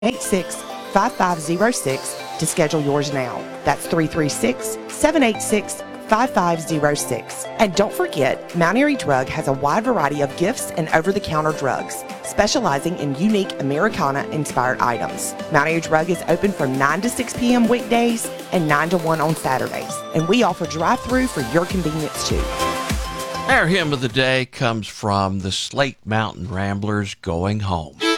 336-5506 to schedule yours now. That's 336-786-5506. And don't forget, Mount Airy Drug has a wide variety of gifts and over-the-counter drugs, specializing in unique Americana-inspired items. Mount Airy Drug is open from 9 to 6 p.m. weekdays and 9 to 1 on Saturdays. And we offer drive-through for your convenience, too. Our hymn of the day comes from the Slate Mountain Ramblers, Going Home.